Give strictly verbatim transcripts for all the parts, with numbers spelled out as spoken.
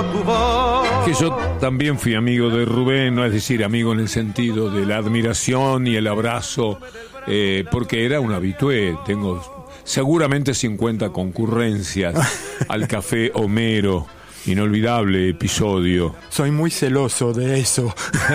Que yo también fui amigo de Rubén, no es decir, amigo en el sentido de la admiración y el abrazo, eh, porque era un habitué. Tengo seguramente cincuenta concurrencias al Café Homero. Inolvidable episodio. Soy muy celoso de eso.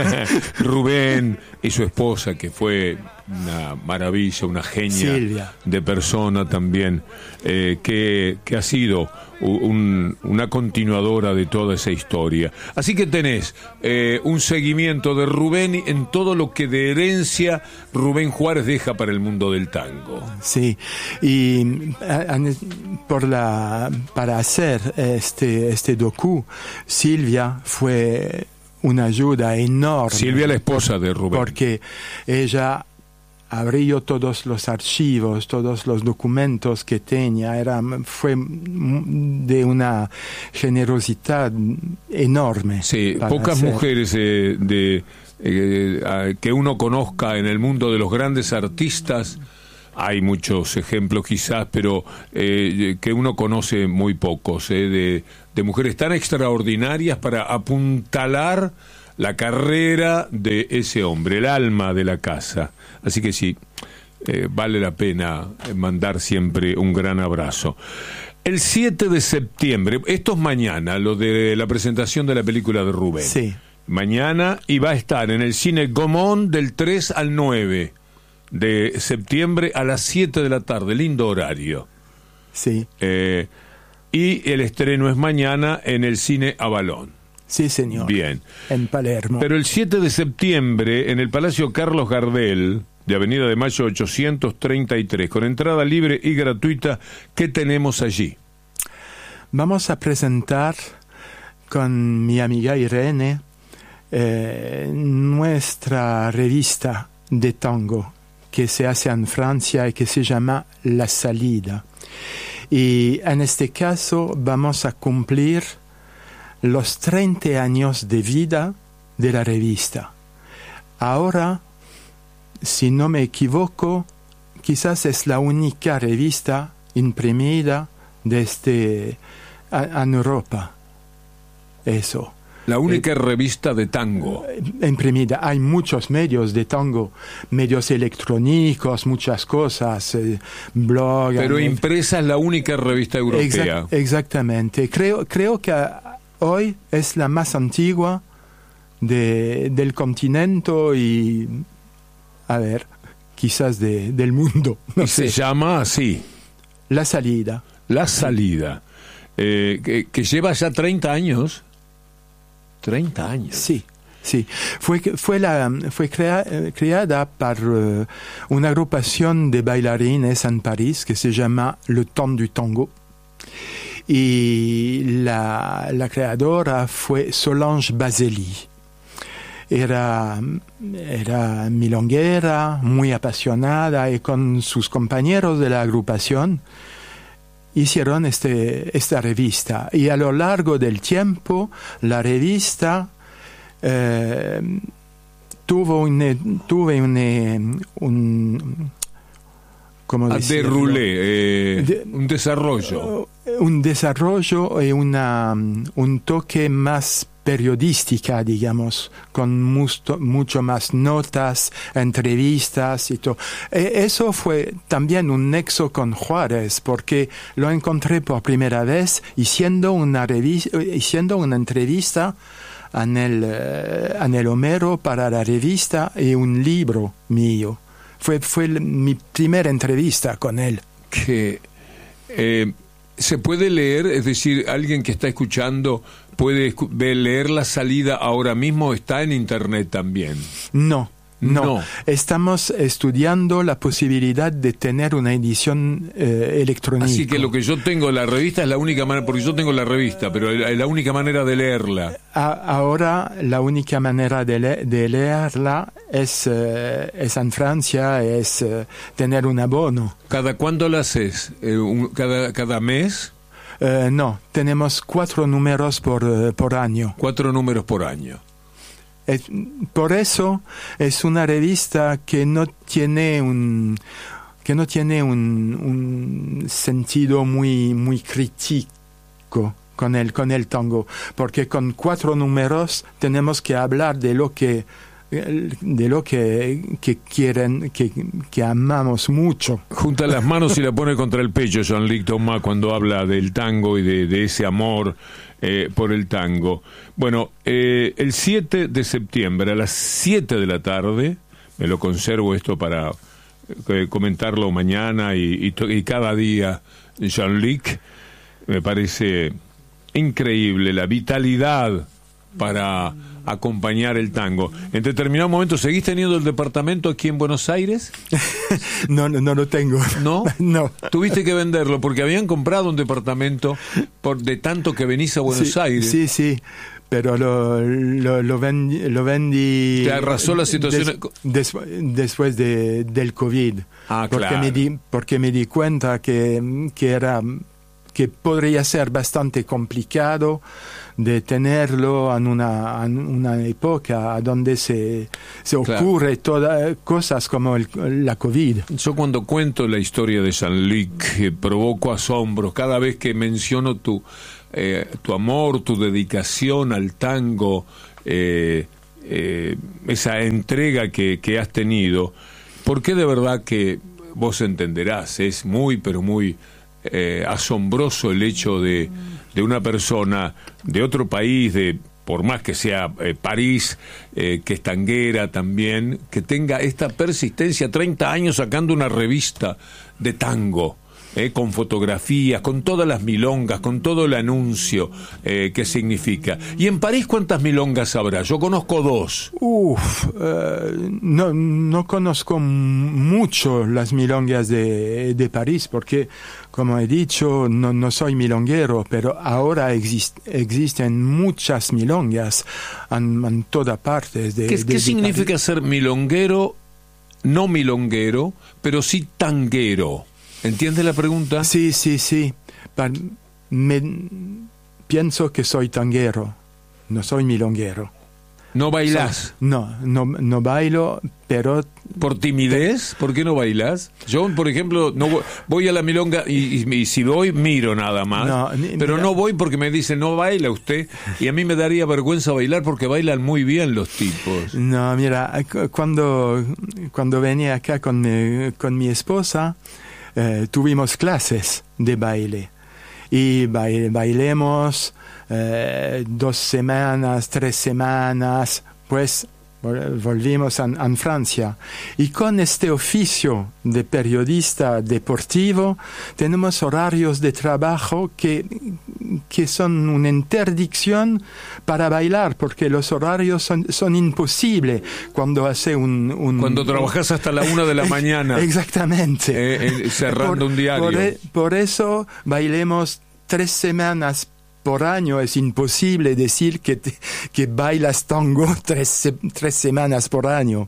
Rubén y su esposa, que fue una maravilla, una genia Silvia. De persona también, eh, que, que ha sido un, una continuadora de toda esa historia. Así que tenés eh, un seguimiento de Rubén en todo lo que de herencia Rubén Juárez deja para el mundo del tango. Sí, y a, a, por la para hacer este este docu, Silvia fue una ayuda enorme. Silvia, la esposa de Rubén. Porque ella abrió todos los archivos, todos los documentos que tenía. Era, fue de una generosidad enorme. Sí, pocas hacer. mujeres eh, de eh, que uno conozca en el mundo de los grandes artistas. Hay muchos ejemplos quizás, pero eh, que uno conoce muy pocos, eh, de, de mujeres tan extraordinarias para apuntalar la carrera de ese hombre, el alma de la casa. Así que sí, eh, vale la pena mandar siempre un gran abrazo. El siete de septiembre, esto es mañana, lo de la presentación de la película de Rubén. Sí. Mañana, y va a estar en el Cine Gomón del tres al nueve de septiembre a las siete de la tarde, lindo horario. Sí. Eh, y el estreno es mañana en el Cine Avalón. Sí, señor. Bien. En Palermo. Pero el siete de septiembre, en el Palacio Carlos Gardel, de Avenida de Mayo ochocientos treinta y tres, con entrada libre y gratuita, ¿qué tenemos allí? Vamos a presentar con mi amiga Irene eh, nuestra revista de tango que se hace en Francia y que se llama La Salida. Y en este caso vamos a cumplir los treinta años de vida de la revista. Ahora, si no me equivoco, quizás es la única revista imprimida desde a, en Europa. Eso. La única eh, revista de tango. Imprimida. Hay muchos medios de tango, medios electrónicos, muchas cosas, eh, blog. Pero eh, impresa es la única revista europea. Exact, exactamente. Creo, creo que hoy es la más antigua de, del continente y, a ver, quizás de, del mundo. No y sé. Se llama así. La Salida. La Salida. Eh, que, que lleva ya treinta años. treinta años. Sí, sí. Fue, fue, la, fue crea, creada por uh, una agrupación de bailarines en París que se llama Le Temps du Tango. Y la, la creadora fue Solange Baseli. Era, era milonguera, muy apasionada, y con sus compañeros de la agrupación hicieron este, esta revista. Y a lo largo del tiempo, la revista eh, tuvo un, tuve un, un ¿cómo decirlo? Derrulé, eh, de, un desarrollo. Un desarrollo y una, un toque más periodística, digamos, con mucho, mucho más notas, entrevistas y todo. E eso fue también un nexo con Juárez, porque lo encontré por primera vez haciendo una, haciendo una entrevista en el, en el Homero para la revista y un libro mío. Fue, fue mi primera entrevista con él. Que eh, se puede leer, es decir, alguien que está escuchando puede leer La Salida ahora mismo, está en internet también. No. No. no, estamos estudiando la posibilidad de tener una edición eh, electrónica. Así que lo que yo tengo, la revista es la única manera, porque yo tengo la revista, pero es la única manera de leerla. A, ahora la única manera de, le, de leerla es, eh, es en Francia, es eh, tener un abono. ¿Cada cuándo la haces? Eh, un, cada, ¿Cada mes? Eh, no, tenemos cuatro números por, uh, por año. Cuatro números por año. Es, por eso es una revista que no tiene un que no tiene un, un sentido muy muy crítico con el, con el tango, porque con cuatro números tenemos que hablar de lo que de lo que, que quieren, que, que amamos mucho. Junta las manos y la pone contra el pecho Jean-Luc Thomas cuando habla del tango y de, de ese amor eh, por el tango. Bueno, eh, el siete de septiembre a las siete de la tarde, me lo conservo esto para eh, comentarlo mañana y, y, to- y cada día, Jean-Luc, me parece increíble la vitalidad para acompañar el tango. En determinado momento, ¿seguís teniendo el departamento aquí en Buenos Aires? no, no, no lo tengo. ¿No? No. Tuviste que venderlo porque habían comprado un departamento por de tanto que venís a Buenos sí, Aires. Sí, sí, pero lo, lo, lo, vendí, lo vendí... ¿Te arrasó la situación? Des, des, después de, del COVID. Ah, porque claro. Me di, porque me di cuenta que, que era... que podría ser bastante complicado de tenerlo en una, en una época donde se, se ocurre claro. todas cosas como el, la COVID. Yo cuando cuento la historia de Jean-Luc eh, provoco asombros cada vez que menciono tu, eh, tu amor, tu dedicación al tango, eh, eh, esa entrega que, que has tenido, porque de verdad que vos entenderás, es muy pero muy Eh, asombroso el hecho de, de una persona de otro país, de por más que sea eh, París, eh, que es tanguera también, que tenga esta persistencia, treinta años sacando una revista de tango, eh, con fotografías, con todas las milongas, con todo el anuncio eh, que significa. ¿Y en París cuántas milongas habrá? Yo conozco dos. Uf, uh, no, no conozco mucho las milongas de, de París, porque, como he dicho, no, no soy milonguero, pero ahora exist, existen muchas milongas en, en todas partes. De, ¿Qué, de, ¿qué de significa París? ser milonguero, no milonguero, pero sí tanguero? ¿Entiendes la pregunta? Sí, sí, sí. Pa- me, pienso que soy tanguero, no soy milonguero. ¿No bailás? No, no, no bailo, pero... ¿Por timidez? ¿Por qué no bailás? Yo, por ejemplo, no voy, voy a la milonga y, y, y si voy, miro nada más. No, pero mira, no voy porque me dicen, no baila usted. Y a mí me daría vergüenza bailar porque bailan muy bien los tipos. No, mira, cuando, cuando venía acá con mi, con mi esposa, eh, tuvimos clases de baile. Y baile, bailemos eh, dos semanas, tres semanas, pues volvimos a, a Francia. Y con este oficio de periodista deportivo tenemos horarios de trabajo que, que son una interdicción para bailar, porque los horarios son, son imposibles cuando hace un... un cuando trabajas hasta la una de la mañana. Exactamente. Eh, eh, cerrando por, un diario. Por, por eso bailemos tres semanas por año. Es imposible decir que, te, que bailas tango tres, tres semanas por año.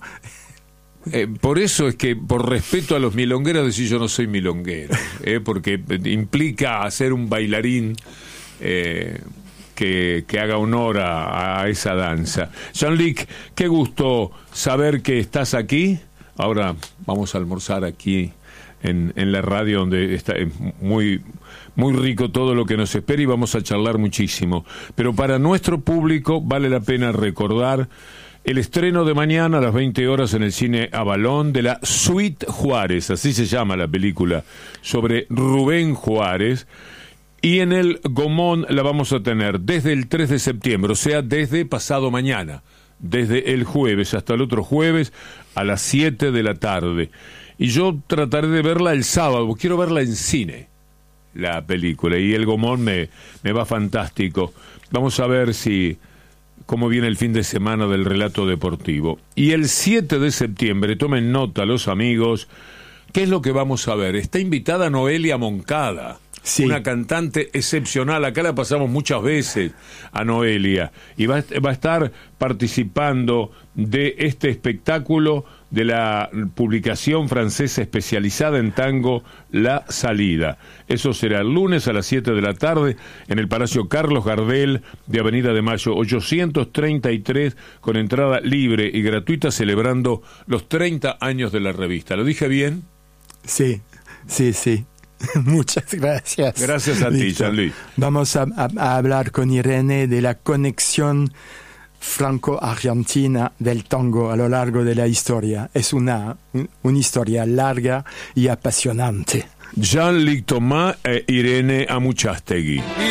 Eh, por eso es que, por respeto a los milongueros, decir yo no soy milonguero, eh, porque implica hacer un bailarín eh, que, que haga honor a, a esa danza. Jean-Luc, qué gusto saber que estás aquí. Ahora vamos a almorzar aquí en, en la radio, donde está muy... Muy rico todo lo que nos espera y vamos a charlar muchísimo. Pero para nuestro público vale la pena recordar el estreno de mañana a las veinte horas en el cine Avalón de la Suite Juárez, así se llama la película, sobre Rubén Juárez. Y en el Gomón la vamos a tener desde el tres de septiembre, o sea, desde pasado mañana, desde el jueves hasta el otro jueves a las siete de la tarde. Y yo trataré de verla el sábado, quiero verla en cine, la película, y el Gomón me, me va fantástico. Vamos a ver si cómo viene el fin de semana del relato deportivo. Y el siete de septiembre, tomen nota los amigos, ¿qué es lo que vamos a ver? Está invitada Noelia Moncada, sí, una cantante excepcional. Acá la pasamos muchas veces a Noelia, y va, va a estar participando de este espectáculo de la publicación francesa especializada en tango La Salida. Eso será el lunes a las siete de la tarde en el Palacio Carlos Gardel de Avenida de Mayo ochocientos treinta y tres, con entrada libre y gratuita, celebrando los treinta años de la revista. ¿Lo dije bien? Sí, sí, sí. Muchas gracias. Gracias a ti, Jean-Louis. Vamos a, a, a hablar con Irene de la conexión franco-argentina del tango a lo largo de la historia. Es una, una historia larga y apasionante. Jean-Luc Thomas e Irene Amuchastegui.